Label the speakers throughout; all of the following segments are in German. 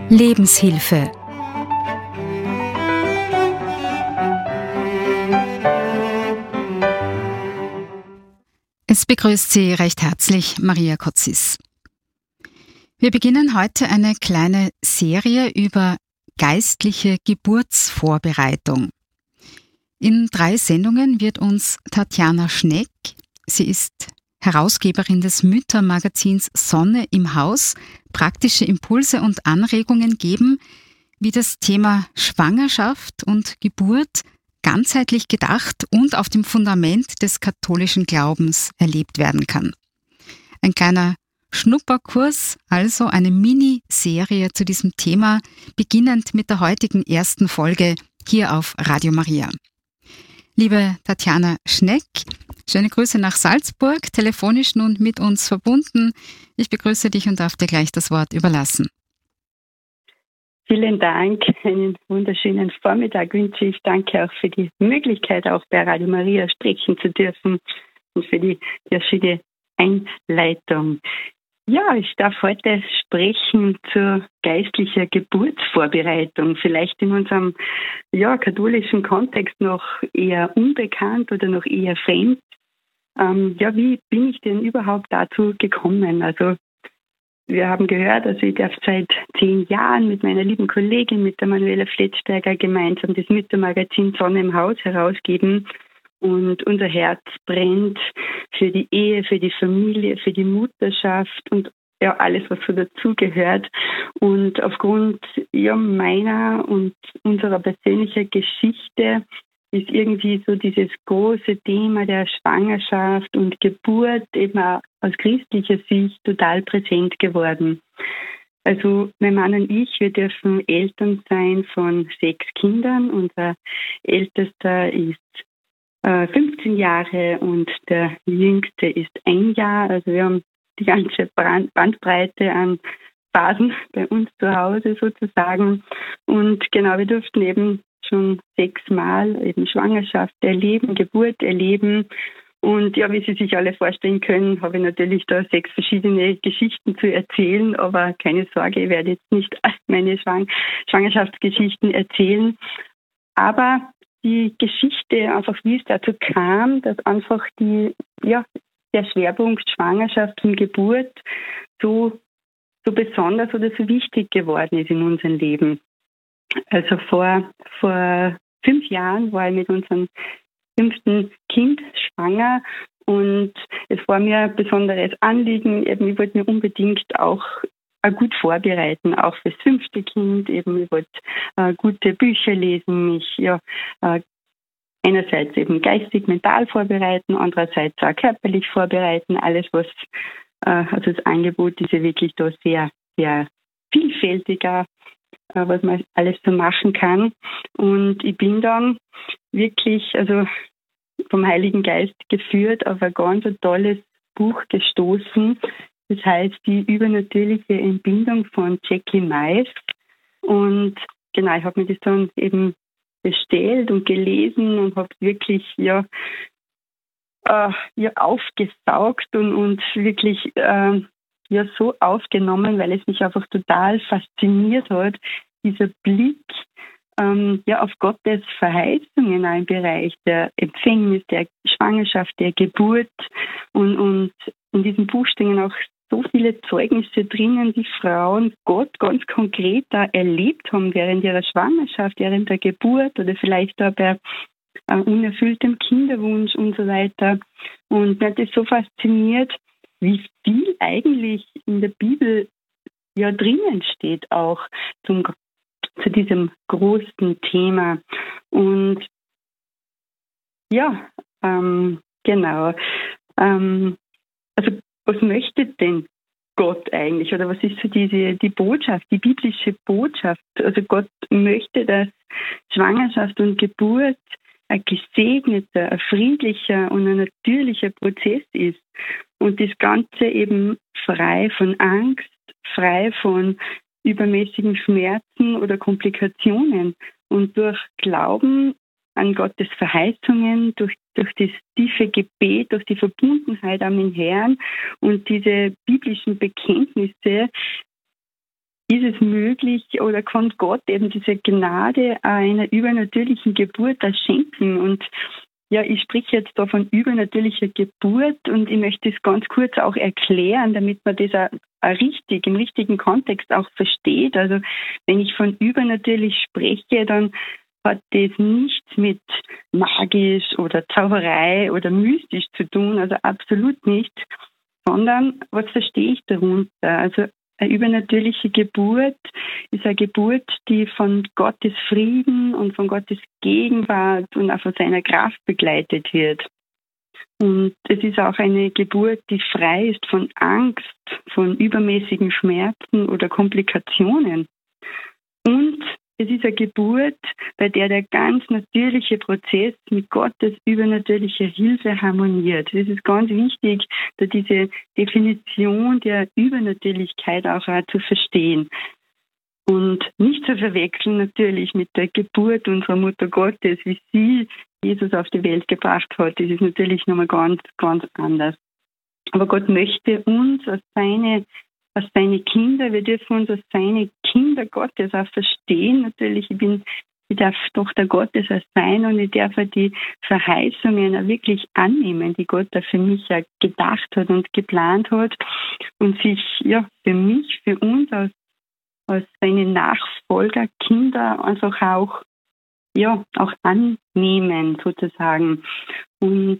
Speaker 1: Lebenshilfe. Es begrüßt Sie recht herzlich Maria Kotzis. Wir beginnen heute eine kleine Serie über geistliche Geburtsvorbereitung. In 3 Sendungen wird uns Tatjana Schneck, sie ist Herausgeberin des Müttermagazins Sonne im Haus, praktische Impulse und Anregungen geben, wie das Thema Schwangerschaft und Geburt ganzheitlich gedacht und auf dem Fundament des katholischen Glaubens erlebt werden kann. Ein kleiner Schnupperkurs, also eine Miniserie zu diesem Thema, beginnend mit der heutigen ersten Folge hier auf Radio Maria. Liebe Tatjana Schneck, schöne Grüße nach Salzburg, telefonisch nun mit uns verbunden. Ich begrüße dich und darf dir gleich das Wort überlassen.
Speaker 2: Vielen Dank, einen wunderschönen Vormittag wünsche ich. Danke auch für die Möglichkeit, auch bei Radio Maria sprechen zu dürfen und für die schöne Einleitung. Ja, ich darf heute sprechen zur geistlichen Geburtsvorbereitung. Vielleicht in unserem katholischen Kontext noch eher unbekannt oder noch eher fremd. Wie bin ich denn überhaupt dazu gekommen? Also wir haben gehört, also ich darf seit 10 Jahren mit meiner lieben Kollegin, mit der Manuela Fletzberger, gemeinsam das Müttermagazin Sonne im Haus herausgeben. Und unser Herz brennt für die Ehe, für die Familie, für die Mutterschaft und alles, was so dazugehört. Und aufgrund meiner und unserer persönlichen Geschichte ist irgendwie so dieses große Thema der Schwangerschaft und Geburt eben auch aus christlicher Sicht total präsent geworden. Also mein Mann und ich, wir dürfen Eltern sein von 6 Kindern. Unser ältester ist 15 Jahre und der jüngste ist 1 Jahr. Also wir haben die ganze Bandbreite an Phasen bei uns zu Hause sozusagen. Und genau, wir durften eben schon 6 Mal eben Schwangerschaft erleben, Geburt erleben. Und wie Sie sich alle vorstellen können, habe ich natürlich da 6 verschiedene Geschichten zu erzählen. Aber keine Sorge, ich werde jetzt nicht meine Schwangerschaftsgeschichten erzählen. Aber die Geschichte, einfach wie es dazu kam, dass einfach der Schwerpunkt Schwangerschaft und Geburt so besonders oder so wichtig geworden ist in unserem Leben. Also vor 5 Jahren war ich mit unserem 5. Kind schwanger und es war mir ein besonderes Anliegen, eben ich wollte mir unbedingt auch gut vorbereiten, auch fürs 5. Kind. Eben, ich wollte gute Bücher lesen, mich einerseits eben geistig, mental vorbereiten, andererseits auch körperlich vorbereiten. Alles, was, also das Angebot ist ja wirklich da sehr, sehr vielfältiger, was man alles so machen kann. Und ich bin dann wirklich, also vom Heiligen Geist geführt, auf ein ganz tolles Buch gestoßen. Das heißt, die übernatürliche Entbindung von Jackie Mais. Und genau, ich habe mir das dann eben bestellt und gelesen und habe wirklich aufgesaugt und wirklich so aufgenommen, weil es mich einfach total fasziniert hat, dieser Blick auf Gottes Verheißungen im Bereich der Empfängnis, der Schwangerschaft, der Geburt und in diesem Buch stehen auch so viele Zeugnisse drinnen, die Frauen Gott ganz konkret da erlebt haben während ihrer Schwangerschaft, während der Geburt oder vielleicht auch bei unerfülltem Kinderwunsch und so weiter. Und mich hat das so fasziniert, wie viel eigentlich in der Bibel drinnen steht, auch zu diesem großen Thema. Und genau. Also was möchte denn Gott eigentlich? Oder was ist so die Botschaft, die biblische Botschaft? Also Gott möchte, dass Schwangerschaft und Geburt ein gesegneter, ein friedlicher und ein natürlicher Prozess ist. Und das Ganze eben frei von Angst, frei von übermäßigen Schmerzen oder Komplikationen. Und durch Glauben an Gottes Verheißungen, durch das tiefe Gebet, durch die Verbundenheit an den Herrn und diese biblischen Bekenntnisse ist es möglich oder kann Gott eben diese Gnade einer übernatürlichen Geburt schenken. Und ja, ich spreche jetzt da von übernatürlicher Geburt und ich möchte es ganz kurz auch erklären, damit man das auch richtig, im richtigen Kontext auch versteht. Also wenn ich von übernatürlich spreche, dann hat das nichts mit magisch oder Zauberei oder mystisch zu tun, also absolut nicht, sondern was verstehe ich darunter? Also eine übernatürliche Geburt ist eine Geburt, die von Gottes Frieden und von Gottes Gegenwart und auch von seiner Kraft begleitet wird. Und es ist auch eine Geburt, die frei ist von Angst, von übermäßigen Schmerzen oder Komplikationen. Und es ist eine Geburt, bei der der ganz natürliche Prozess mit Gottes übernatürlicher Hilfe harmoniert. Das ist ganz wichtig, da diese Definition der Übernatürlichkeit auch zu verstehen. Und nicht zu verwechseln natürlich mit der Geburt unserer Mutter Gottes, wie sie Jesus auf die Welt gebracht hat. Das ist natürlich nochmal ganz, ganz anders. Aber Gott möchte uns als seine Kinder, wir dürfen uns als seine Kinder Gottes auch verstehen. Natürlich, ich darf Tochter Gottes sein und ich darf die Verheißungen auch wirklich annehmen, die Gott da für mich ja gedacht hat und geplant hat und sich ja für mich, für uns als seine Nachfolger, Kinder einfach auch annehmen sozusagen. Und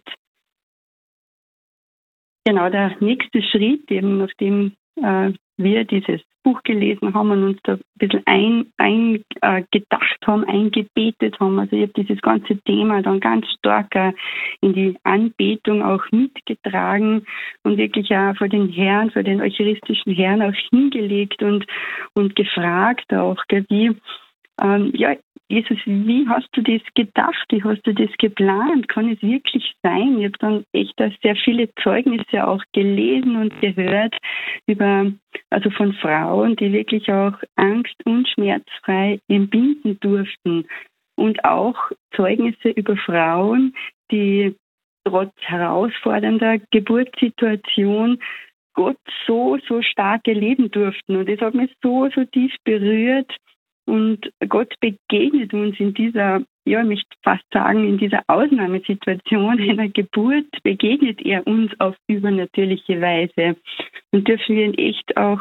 Speaker 2: genau der nächste Schritt, eben nachdem wir dieses Buch gelesen haben und uns da ein bisschen eingedacht haben, eingebetet haben. Also ich habe dieses ganze Thema dann ganz stark in die Anbetung auch mitgetragen und wirklich auch vor den Herrn, vor den eucharistischen Herrn auch hingelegt und gefragt auch, wie Jesus, wie hast du das gedacht? Wie hast du das geplant? Kann es wirklich sein? Ich habe dann echt sehr viele Zeugnisse auch gelesen und gehört von Frauen, die wirklich auch angst- und schmerzfrei entbinden durften. Und auch Zeugnisse über Frauen, die trotz herausfordernder Geburtssituation Gott so, so stark erleben durften. Und das hat mich so, so tief berührt. Und Gott begegnet uns in dieser, ich möchte fast sagen, in dieser Ausnahmesituation einer Geburt, begegnet er uns auf übernatürliche Weise. Und dürfen wir ihn echt auch,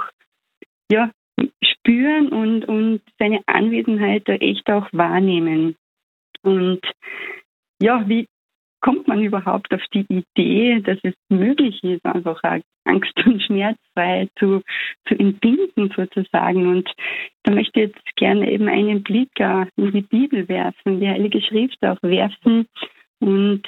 Speaker 2: spüren und seine Anwesenheit da echt auch wahrnehmen. Und wie kommt man überhaupt auf die Idee, dass es möglich ist, einfach auch angst- und schmerzfrei zu entbinden sozusagen. Und da möchte ich jetzt gerne eben einen Blick in die Bibel werfen, die Heilige Schrift auch werfen. Und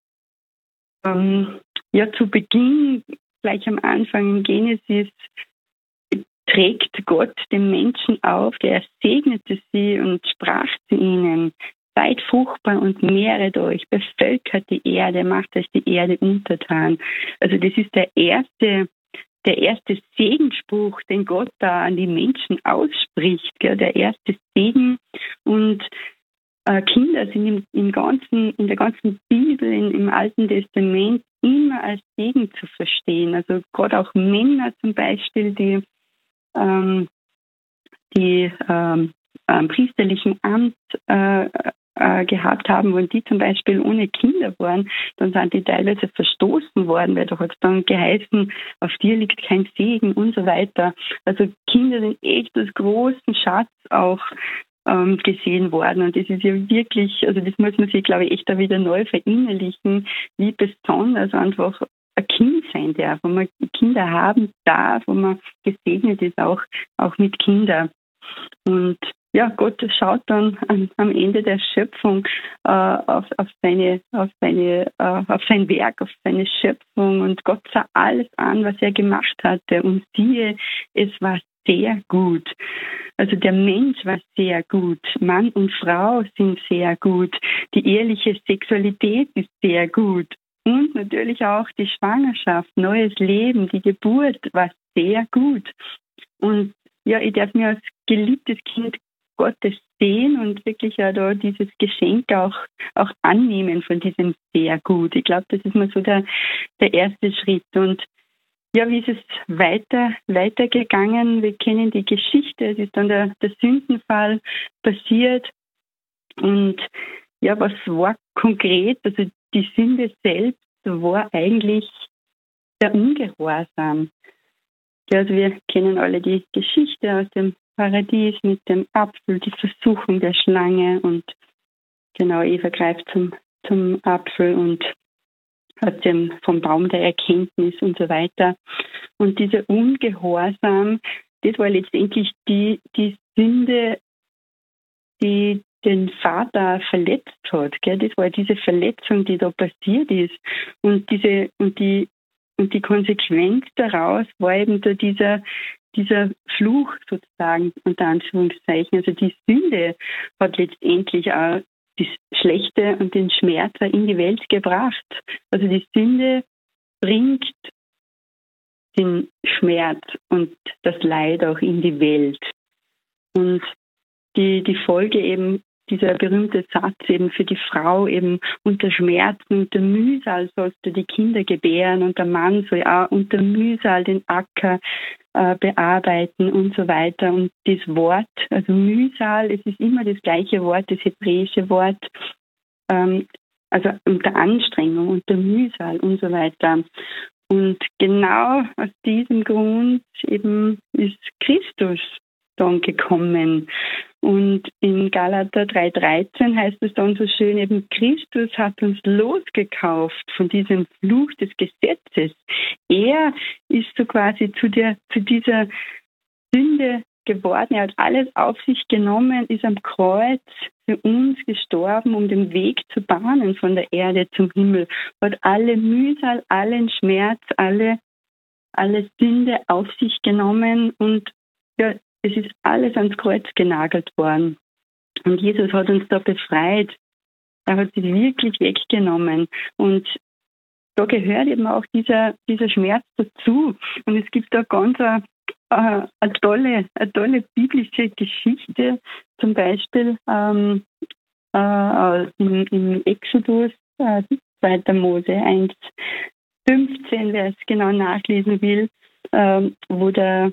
Speaker 2: zu Beginn, gleich am Anfang in Genesis, trägt Gott den Menschen auf, er segnete sie und sprach zu ihnen: Seid fruchtbar und mehret euch, bevölkert die Erde, macht euch die Erde untertan. Also das ist der erste Segensspruch, den Gott da an die Menschen ausspricht, gell? Der erste Segen. Und Kinder sind in der ganzen Bibel, im Alten Testament immer als Segen zu verstehen. Also gerade auch Männer zum Beispiel, die priesterlichen Amt gehabt haben, wenn die zum Beispiel ohne Kinder waren, dann sind die teilweise verstoßen worden, weil da hat es dann geheißen, auf dir liegt kein Segen und so weiter. Also Kinder sind echt als großen Schatz auch gesehen worden, und das ist ja wirklich, also das muss man sich, glaube ich, echt da wieder neu verinnerlichen, wie besonders einfach ein Kind sein darf, wo man Kinder haben darf, wo man gesegnet ist auch mit Kindern. Und ja, Gott schaut dann am Ende der Schöpfung auf sein Werk, auf seine Schöpfung, und Gott sah alles an, was er gemacht hatte, und siehe, es war sehr gut. Also der Mensch war sehr gut. Mann und Frau sind sehr gut. Die eheliche Sexualität ist sehr gut. Und natürlich auch die Schwangerschaft, neues Leben, die Geburt war sehr gut. Und ja, ich darf mir als geliebtes Kind Gottes sehen und wirklich ja da dieses Geschenk auch annehmen von diesem sehr gut. Ich glaube, das ist mal so der erste Schritt. Und ja, wie ist es weitergegangen? Wir kennen die Geschichte. Es ist dann der Sündenfall passiert. Und ja, was war konkret? Also die Sünde selbst war eigentlich der Ungehorsam. Ja, also wir kennen alle die Geschichte aus dem Paradies mit dem Apfel, die Versuchung der Schlange und genau, Eva greift zum Apfel und vom Baum der Erkenntnis und so weiter. Und dieser Ungehorsam, das war letztendlich die Sünde, die den Vater verletzt hat. Gell? Das war diese Verletzung, die da passiert ist. Und die Konsequenz daraus war eben da dieser Fluch sozusagen, unter Anführungszeichen. Also die Sünde hat letztendlich auch das Schlechte und den Schmerz in die Welt gebracht. Also die Sünde bringt den Schmerz und das Leid auch in die Welt. Und die Folge eben, dieser berühmte Satz eben für die Frau eben unter Schmerzen, unter Mühsal sollst du die Kinder gebären und der Mann soll auch unter Mühsal den Acker bearbeiten und so weiter. Und das Wort, also Mühsal, es ist immer das gleiche Wort, das hebräische Wort, also unter Anstrengung, unter Mühsal und so weiter. Und genau aus diesem Grund eben ist Christus dann gekommen. Und in Galater 3,13 heißt es dann so schön, eben Christus hat uns losgekauft von diesem Fluch des Gesetzes. Er ist so quasi zu dieser Sünde geworden. Er hat alles auf sich genommen, ist am Kreuz für uns gestorben, um den Weg zu bahnen von der Erde zum Himmel. Hat alle Mühsal, allen Schmerz, alle Sünde auf sich genommen und ja, es ist alles ans Kreuz genagelt worden. Und Jesus hat uns da befreit. Er hat sie wirklich weggenommen. Und da gehört eben auch dieser Schmerz dazu. Und es gibt da ganz eine tolle biblische Geschichte, zum Beispiel im Exodus, 2. Mose 1,15, wer es genau nachlesen will, wo der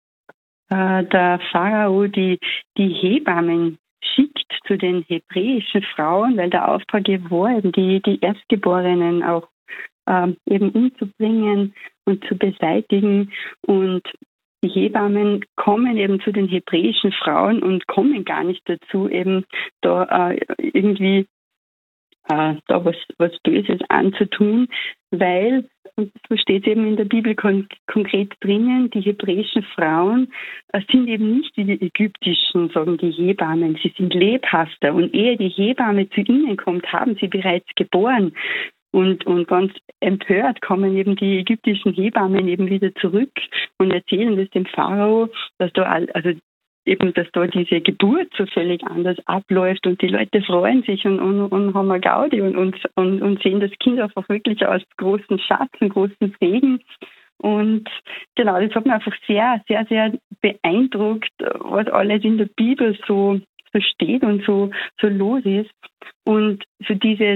Speaker 2: Pharao die Hebammen schickt zu den hebräischen Frauen, weil der Auftrag war, eben die Erstgeborenen auch eben umzubringen und zu beseitigen. Und die Hebammen kommen eben zu den hebräischen Frauen und kommen gar nicht dazu, eben da irgendwie da was Böses anzutun, weil, und so steht es eben in der Bibel konkret drinnen, die hebräischen Frauen sind eben nicht wie die ägyptischen, sagen die Hebammen, sie sind lebhafter und ehe die Hebamme zu ihnen kommt, haben sie bereits geboren. Und ganz empört kommen eben die ägyptischen Hebammen eben wieder zurück und erzählen das dem Pharao, dass da diese Geburt so völlig anders abläuft und die Leute freuen sich und haben eine Gaudi und sehen das Kind einfach wirklich als großen Schatz, einen großen Segen. Und genau, das hat mich einfach sehr, sehr, sehr beeindruckt, was alles in der Bibel so steht und so los ist. Und so diese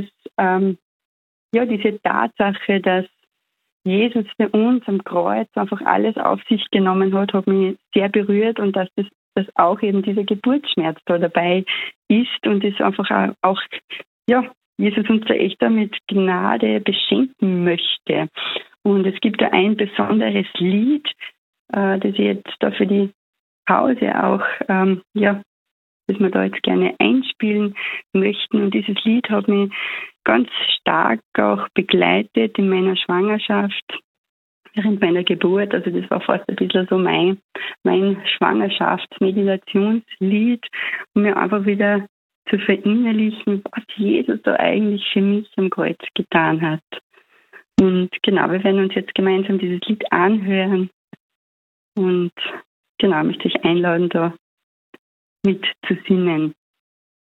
Speaker 2: Tatsache, dass Jesus für uns am Kreuz einfach alles auf sich genommen hat mich sehr berührt und dass auch eben dieser Geburtsschmerz da dabei ist und es einfach auch Jesus uns da echt mit Gnade beschenken möchte. Und es gibt da ein besonderes Lied, das ich jetzt da für die Pause auch, das wir da jetzt gerne einspielen möchten. Und dieses Lied hat mich ganz stark auch begleitet in meiner Schwangerschaft, während meiner Geburt. Also das war fast ein bisschen so mein Schwangerschaftsmeditationslied, um mir einfach wieder zu verinnerlichen, was Jesus da eigentlich für mich am Kreuz getan hat. Und genau, wir werden uns jetzt gemeinsam dieses Lied anhören und genau, möchte ich einladen, da mitzusingen.